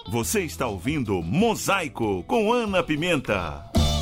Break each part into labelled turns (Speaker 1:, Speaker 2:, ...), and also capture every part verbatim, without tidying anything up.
Speaker 1: Você está ouvindo Mosaico com Ana Pimenta.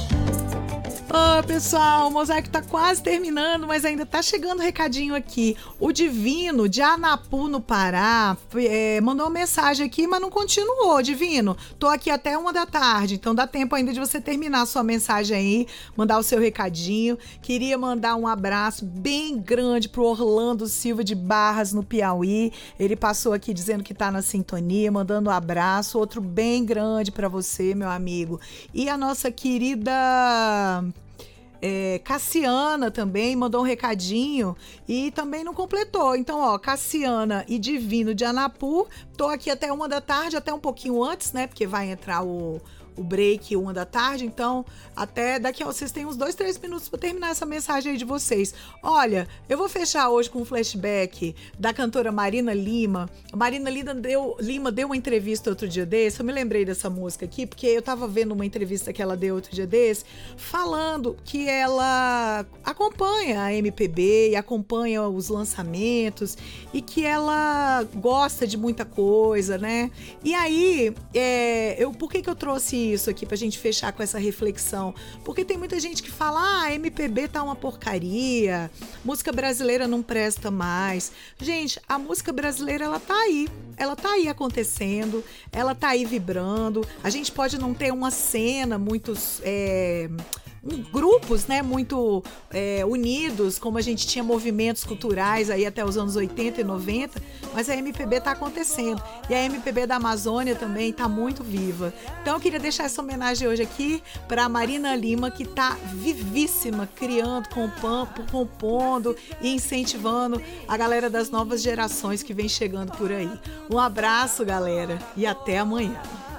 Speaker 2: Ô, pessoal, o Mosaico tá quase terminando, mas ainda tá chegando recadinho aqui. O Divino, de Anapu, no Pará, é, mandou uma mensagem aqui, mas não continuou. Divino, tô aqui até uma da tarde, então dá tempo ainda de você terminar a sua mensagem aí, mandar o seu recadinho. Queria mandar um abraço bem grande pro Orlando Silva de Barras, no Piauí. Ele passou aqui dizendo que tá na sintonia, mandando um abraço. Outro bem grande pra você, meu amigo. E a nossa querida... É, Cassiana também mandou um recadinho e também não completou. Então, ó, Cassiana e Divino de Anapu, tô aqui até uma da tarde, até um pouquinho antes, né? Porque vai entrar o, o break uma da tarde. Então, até daqui a vocês têm uns dois, três minutos para terminar essa mensagem aí de vocês. Olha, eu vou fechar hoje com um flashback da cantora Marina Lima. A Marina Lima deu, Lima deu uma entrevista outro dia desse. Eu me lembrei dessa música aqui, porque eu tava vendo uma entrevista que ela deu outro dia desse, falando que ela acompanha a M P B e acompanha os lançamentos e que ela gosta de muita coisa, né? E aí, é, eu, por que que eu trouxe isso aqui pra gente fechar com essa reflexão? Porque tem muita gente que fala, ah, M P B tá uma porcaria, música brasileira não presta mais. Gente, a música brasileira, ela tá aí, ela tá aí acontecendo, ela tá aí vibrando. A gente pode não ter uma cena muito... É, grupos, né, muito é, unidos, como a gente tinha movimentos culturais aí até os anos oitenta e noventa, mas a M P B tá acontecendo. E a M P B da Amazônia também tá muito viva. Então eu queria deixar essa homenagem hoje aqui para Marina Lima, que tá vivíssima, criando, compondo e incentivando a galera das novas gerações que vem chegando por aí. Um abraço, galera, e até amanhã.